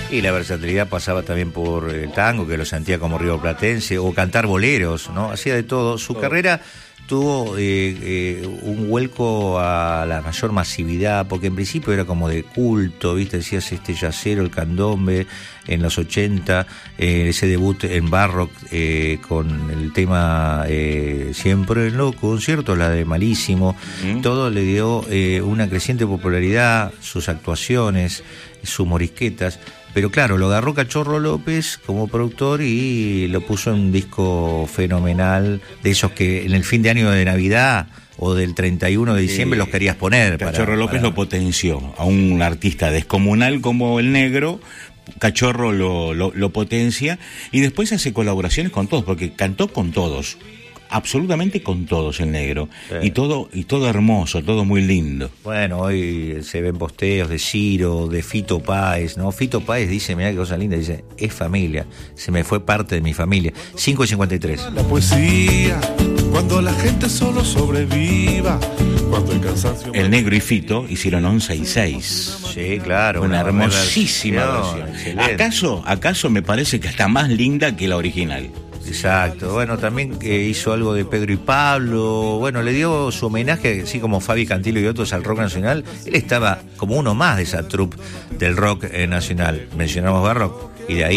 Y la versatilidad pasaba también por el tango, que lo sentía como rioplatense, o cantar boleros, ¿no? Hacía de todo. Su carrera tuvo un vuelco a la mayor masividad, porque en principio era como de culto, ¿viste? Decías yacero, el candombe, en los 80, ese debut en Barrock con el tema Siempre en los conciertos, la de Malísimo, todo le dio una creciente popularidad, sus actuaciones, sus morisquetas. Pero claro, lo agarró Cachorro López como productor y lo puso en un disco fenomenal, de esos que en el fin de año de Navidad o del 31 de diciembre los querías poner. Cachorro López lo potenció a un artista descomunal como el Negro. Cachorro lo potencia y después hace colaboraciones con todos, porque cantó con todos. Absolutamente con todos el Negro, y todo hermoso, todo muy lindo. Bueno, hoy se ven posteos de Ciro, de Fito Páez, ¿no? Fito Páez dice, mirá qué cosa linda, dice, es familia, se me fue parte de mi familia. 5:53. La poesía, cuando la gente solo sobreviva, cuando el cansancio... El Negro y Fito hicieron 11 y 6. Sí, claro. Una hermosísima versión. Excelente. ¿Acaso me parece que está más linda que la original? Exacto, bueno, también hizo algo de Pedro y Pablo, bueno, le dio su homenaje, así como Fabi Cantilo y otros, al rock nacional. Él estaba como uno más de esa troupe del rock nacional. Mencionamos Barrock y de ahí